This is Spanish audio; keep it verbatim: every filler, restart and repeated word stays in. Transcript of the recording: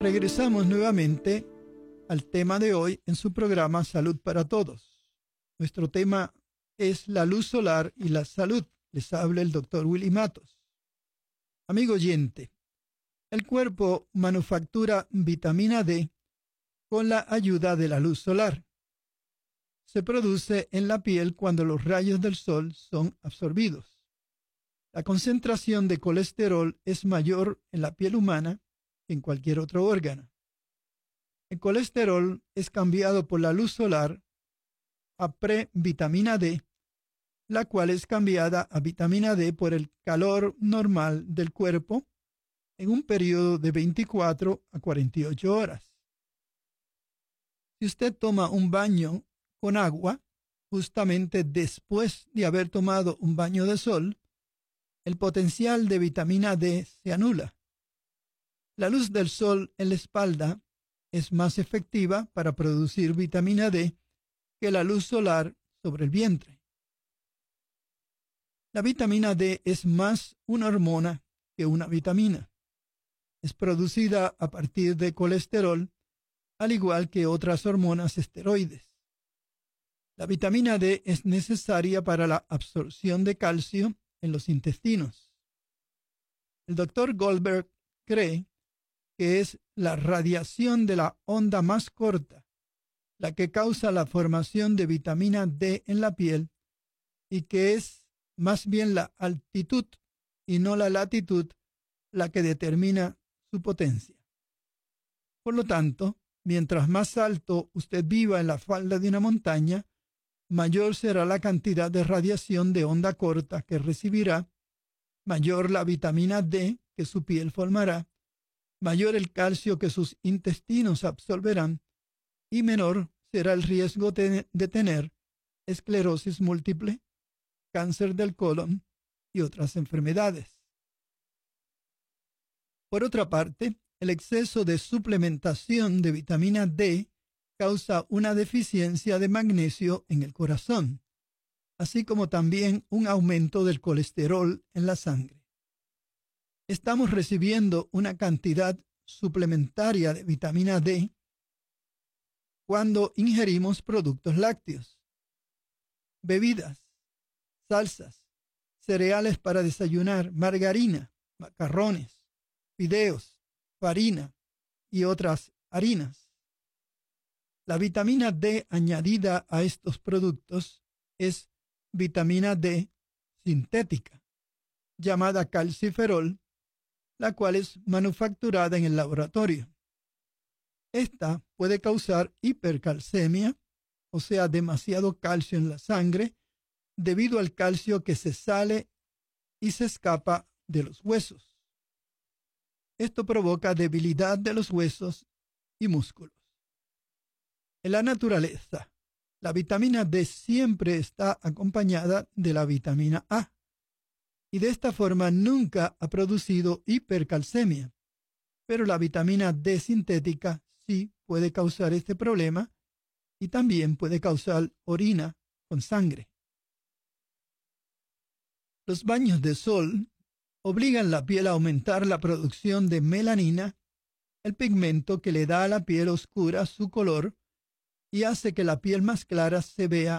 Regresamos nuevamente al tema de hoy en su programa Salud para Todos. Nuestro tema es la luz solar y la salud. Les habla el doctor Willy Matos. Amigo oyente, el cuerpo manufactura vitamina D con la ayuda de la luz solar. Se produce en la piel cuando los rayos del sol son absorbidos. La concentración de colesterol es mayor en la piel humana que en cualquier otro órgano. El colesterol es cambiado por la luz solar a previtamina D, la cual es cambiada a vitamina D por el calor normal del cuerpo en un periodo de veinticuatro a cuarenta y ocho horas. Si usted toma un baño con agua, justamente después de haber tomado un baño de sol, el potencial de vitamina D se anula. La luz del sol en la espalda es más efectiva para producir vitamina D que la luz solar sobre el vientre. La vitamina D es más una hormona que una vitamina. Es producida a partir de colesterol, al igual que otras hormonas esteroides. La vitamina D es necesaria para la absorción de calcio en los intestinos. El doctor Goldberg cree que es la radiación de la onda más corta la que causa la formación de vitamina D en la piel y que es más bien la altitud y no la latitud la que determina su potencia. Por lo tanto, mientras más alto usted viva en la falda de una montaña, mayor será la cantidad de radiación de onda corta que recibirá, mayor la vitamina D que su piel formará, mayor el calcio que sus intestinos absorberán y menor será el riesgo de, de tener esclerosis múltiple, cáncer del colon y otras enfermedades. Por otra parte, el exceso de suplementación de vitamina D causa una deficiencia de magnesio en el corazón, así como también un aumento del colesterol en la sangre. Estamos recibiendo una cantidad suplementaria de vitamina D cuando ingerimos productos lácteos, bebidas, salsas, cereales para desayunar, margarina, macarrones, fideos, farina y otras harinas. La vitamina D añadida a estos productos es vitamina D sintética, llamada calciferol, la cual es manufacturada en el laboratorio. Esta puede causar hipercalcemia, o sea, demasiado calcio en la sangre, debido al calcio que se sale y se escapa de los huesos. Esto provoca debilidad de los huesos y músculos. En la naturaleza, la vitamina D siempre está acompañada de la vitamina A, y de esta forma nunca ha producido hipercalcemia, pero la vitamina D sintética sí puede causar este problema y también puede causar orina con sangre. Los baños de sol obligan la piel a aumentar la producción de melanina, el pigmento que le da a la piel oscura su color y hace que la piel más clara se vea